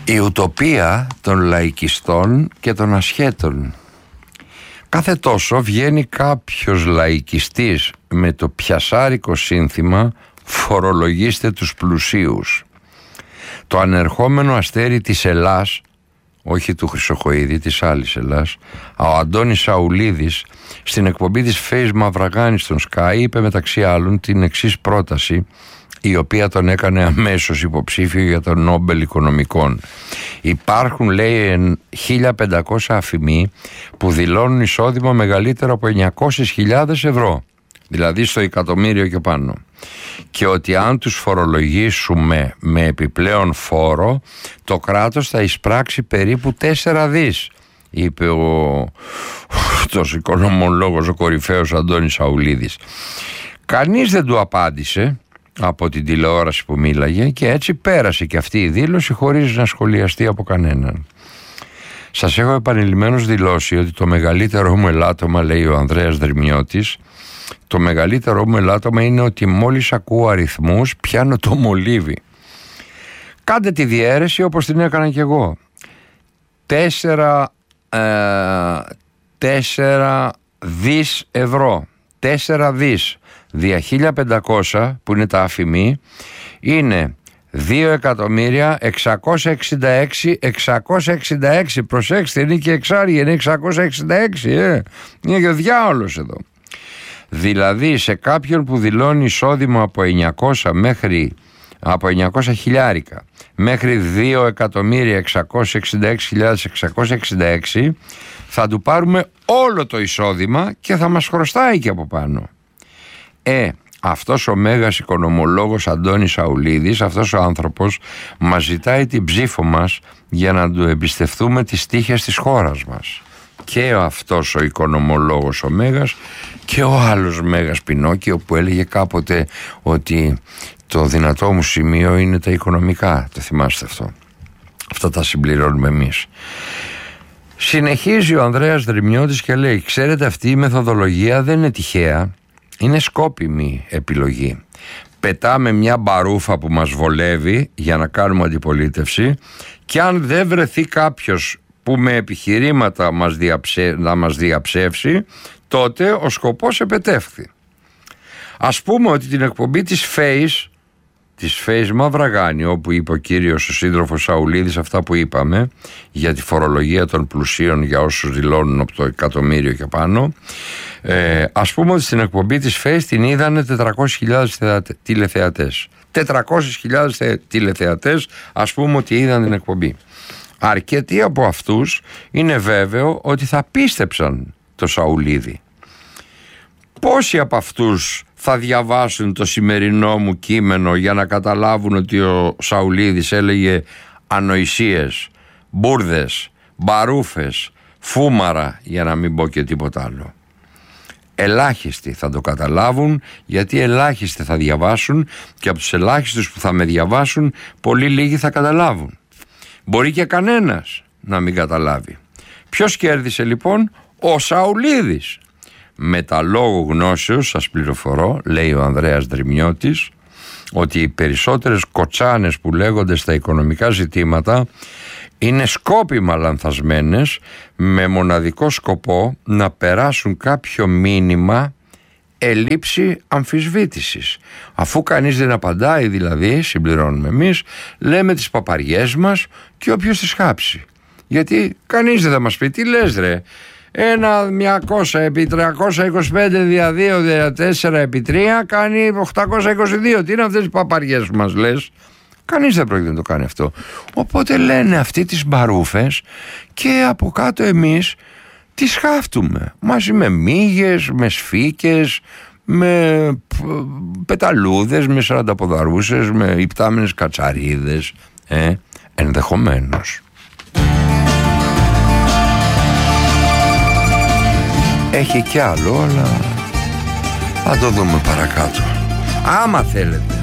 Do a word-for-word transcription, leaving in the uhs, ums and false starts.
Η ουτοπία των λαϊκιστών και των ασχέτων. Κάθε τόσο βγαίνει κάποιος λαϊκιστής με το πιασάρικο σύνθημα «Φορολογήστε τους πλουσίους». Το ανερχόμενο αστέρι της Ελλάς, όχι του Χρυσοχοΐδη, της άλλης Ελλάς, ο Αντώνης Σαουλίδης, στην εκπομπή της Φέης Μαυραγάνη στον Sky, είπε μεταξύ άλλων την εξής πρόταση, η οποία τον έκανε αμέσως υποψήφιο για τον Νόμπελ Οικονομικών. Υπάρχουν, λέει, χίλια πεντακόσια αφημοί που δηλώνουν εισόδημα μεγαλύτερο από εννιακόσιες χιλιάδες ευρώ, δηλαδή στο εκατομμύριο και πάνω, και ότι αν τους φορολογήσουμε με επιπλέον φόρο, το κράτος θα εισπράξει περίπου τέσσερα δις, είπε ο αυτός οικονομολόγος, ο κορυφαίος Αντώνης Σαουλίδης. Κανείς δεν του απάντησε από την τηλεόραση που μίλαγε και έτσι πέρασε και αυτή η δήλωση χωρίς να σχολιαστεί από κανέναν. Σας έχω επανειλημμένως δηλώσει ότι το μεγαλύτερο μου ελάττωμα, λέει ο Ανδρέας Δρυμιώτης, το μεγαλύτερο μου ελάττωμα είναι ότι μόλις ακούω αριθμούς πιάνω το μολύβι. Κάντε τη διαίρεση όπως την έκανα κι εγώ. Τέσσερα, ε, τέσσερα δις ευρώ. Τέσσερα δις δια χίλια πεντακόσια που είναι τα αφημί είναι δύο εκατομμύρια εξακόσια εξήντα έξι εξακόσια εξήντα έξι. Προσέξτε, είναι και εξάρια, είναι εξακόσια εξήντα έξι, ε. Είναι και ο διάολος εδώ. Δηλαδή σε κάποιον που δηλώνει εισόδημα από εννιακόσια μέχρι από εννιακόσια χιλιάρικα μέχρι δύο εκατομμύρια εξακόσια εξήντα έξι χιλιάδες εξακόσια εξήντα έξι θα του πάρουμε όλο το εισόδημα και θα μας χρωστάει και από πάνω. Ε, αυτός ο μέγας οικονομολόγος Αντώνης Σαουλίδης, αυτός ο άνθρωπος μας ζητάει την ψήφο μας για να του εμπιστευτούμε τις τύχες της χώρας μας. Και αυτός ο οικονομολόγος ο μέγας και ο άλλος μέγας Πινόκιο που έλεγε κάποτε ότι το δυνατό μου σημείο είναι τα οικονομικά. Το θυμάστε αυτό? Αυτά τα συμπληρώνουμε εμείς. Συνεχίζει ο Ανδρέας Δρυμιώτης και λέει: ξέρετε, αυτή η μεθοδολογία δεν είναι τυχαία, είναι σκόπιμη επιλογή. Πετάμε μια μπαρούφα που μας βολεύει για να κάνουμε αντιπολίτευση και αν δεν βρεθεί κάποιος που με επιχειρήματα μας διαψε... να μας διαψεύσει, τότε ο σκοπός επετεύχθη. Ας πούμε ότι την εκπομπή της Φέης, της Φέης Μαυραγάνη, όπου είπε ο κύριος ο σύντροφος Σαουλίδης αυτά που είπαμε για τη φορολογία των πλουσίων για όσους δηλώνουν από το εκατομμύριο και πάνω, ε, ας πούμε ότι στην εκπομπή της Φέης την είδανε τετρακόσιες χιλιάδες τηλεθεατές. τετρακόσιες χιλιάδες τηλεθεατές ας πούμε ότι είδαν την εκπομπή. Αρκετοί από αυτούς είναι βέβαιο ότι θα πίστεψαν το Σαουλίδη. Πόσοι από αυτούς θα διαβάσουν το σημερινό μου κείμενο για να καταλάβουν ότι ο Σαουλίδης έλεγε ανοησίες, μπουρδες, μπαρούφες, φούμαρα, για να μην πω και τίποτα άλλο? Ελάχιστοι θα το καταλάβουν, γιατί ελάχιστοι θα διαβάσουν και από τους ελάχιστους που θα με διαβάσουν πολύ λίγοι θα καταλάβουν. Μπορεί και κανένας να μην καταλάβει. Ποιος κέρδισε λοιπόν? Ο Σαουλίδης. Με τα λόγω γνώσεως σας πληροφορώ, λέει ο Ανδρέας Δρυμιώτης, ότι οι περισσότερες κοτσάνες που λέγονται στα οικονομικά ζητήματα είναι σκόπιμα λανθασμένες, με μοναδικό σκοπό να περάσουν κάποιο μήνυμα ελήψη αμφισβήτησης. Αφού κανείς δεν απαντάει, δηλαδή, συμπληρώνουμε εμείς, λέμε τις παπαριές μας και όποιος τις χάψει. Γιατί κανείς δεν θα μας πει: τι λες ρε, ένα διακόσια επί τριακόσια είκοσι πέντε δια δύο δια τέσσερα επί τρία κάνει οκτακόσια είκοσι δύο. Τι είναι αυτές οι παπαριές που μας λες? Κανείς δεν πρόκειται να το κάνει αυτό. Οπότε λένε αυτοί τις μπαρούφες και από κάτω εμείς τις χάφτουμε μαζί με μύγες, με σφίκες, με πεταλούδες, με σαρανταποδαρούσες, με υπτάμενες κατσαρίδες, ε, ενδεχομένως. Έχει κι άλλο, αλλά θα το δούμε παρακάτω, άμα θέλετε.